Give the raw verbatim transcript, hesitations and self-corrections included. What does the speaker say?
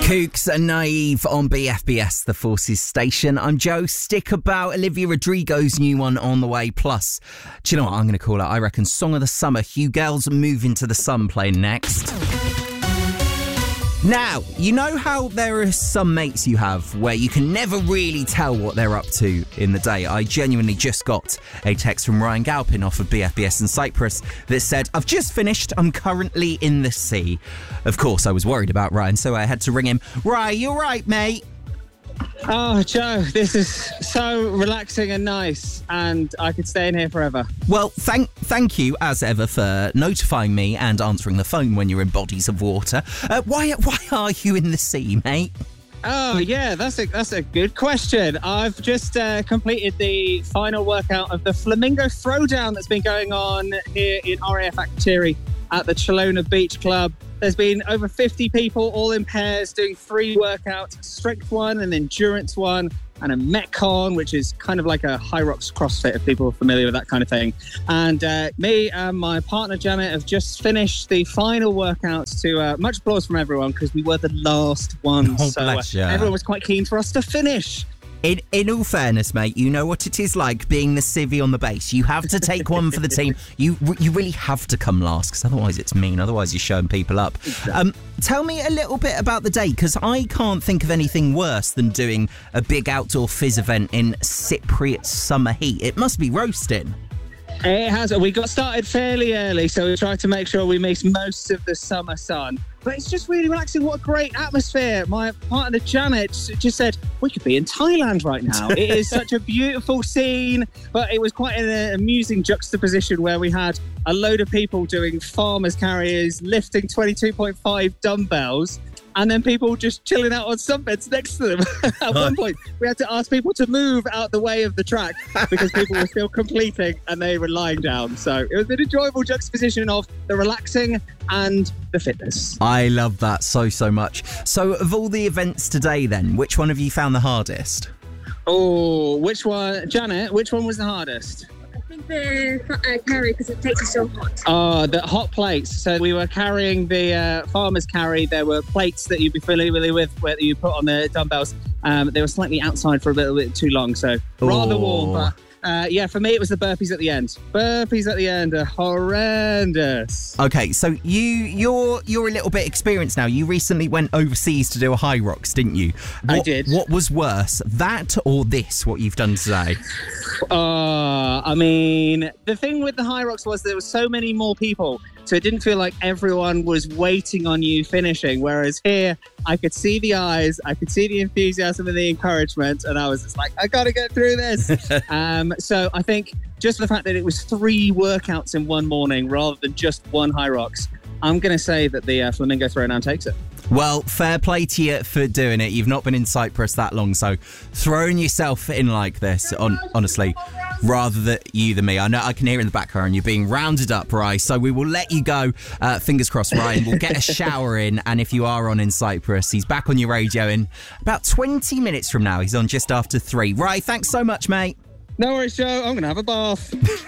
Kooks and Naive on B F B S, the Forces station. I'm Joe. Stick about. Olivia Rodrigo's new one on the way. Plus, do you know what I'm going to call it? I reckon Song of the Summer. Hugh Girls Move Into the Sun playing next. Now, you know how there are some mates you have where you can never really tell what they're up to in the day? I genuinely just got a text from Ryan Galpin off of B F B S in Cyprus that said, I've just finished, I'm currently in the sea. Of course, I was worried about Ryan, so I had to ring him. Ryan, you all right, mate? Oh, Joe, this is so relaxing and nice, and I could stay in here forever. Well, thank thank you, as ever, for notifying me and answering the phone when you're in bodies of water. Uh, why why are you in the sea, mate? Oh, yeah, that's a, that's a good question. I've just uh, completed the final workout of the Flamingo Throwdown that's been going on here in R A F Akrotiri at the Chelona Beach Club. There's been over fifty people, all in pairs, doing three workouts, a strength one, an endurance one, and a Metcon, which is kind of like a High Rocks CrossFit, if people are familiar with that kind of thing. And uh, me and my partner, Janet, have just finished the final workouts to uh, much applause from everyone because we were the last ones. Oh, so uh, bless ya. everyone was quite keen for us to finish. In, in all fairness, mate, you know what it is like being the civvy on the base. You have to take one for the team. You you really have to come last because otherwise it's mean. Otherwise you're showing people up. Um, tell me a little bit about the day because I can't think of anything worse than doing a big outdoor fizz event in Cypriot summer heat. It must be roasting. It has. We got started fairly early, so we tried to make sure we missed most of the summer sun. But it's just really relaxing. What a great atmosphere. My partner, Janet, just said, we could be in Thailand right now. It is such a beautiful scene. But it was quite an amusing juxtaposition where we had a load of people doing farmers carriers, lifting twenty-two point five dumbbells, and then people just chilling out on sunbeds next to them. At one point, we had to ask people to move out the way of the track because people were still completing and they were lying down. So it was an enjoyable juxtaposition of the relaxing and the fitness. I love that so, so much. So of all the events today then, which one have you found the hardest? Oh, which one? Janet, which one was the hardest? I think the uh, carry because it takes you so hot. Oh, the hot plates. So we were carrying the uh, farmer's carry. There were plates that you'd be familiar with where you put on the dumbbells. Um, they were slightly outside for a little bit too long, so rather Ooh. warm. But uh, yeah, for me it was the burpees at the end. Burpees at the end are horrendous. Okay, so you you're you're a little bit experienced now. You recently went overseas to do a High Rocks, didn't you? What, I did. What was worse, that or this? What you've done today? Uh, I mean, the thing with the High Rocks was there were so many more people, so it didn't feel like everyone was waiting on you finishing. Whereas here, I could see the eyes, I could see the enthusiasm and the encouragement, and I was just like, I gotta get through this. um, so I think just the fact that it was three workouts in one morning rather than just one High Rocks, I'm going to say that the uh, Flamingo Throwdown takes it. Well, fair play to you for doing it. You've not been in Cyprus that long, so throwing yourself in like this, on, honestly, rather than you than me. I know I can hear in the background you're being rounded up, right? So we will let you go. Uh, fingers crossed, Ryan. We'll get a shower in, and if you are on in Cyprus, he's back on your radio in about twenty minutes from now. He's on just after three. Right, thanks so much, mate. No worries, Joe. I'm going to have a bath.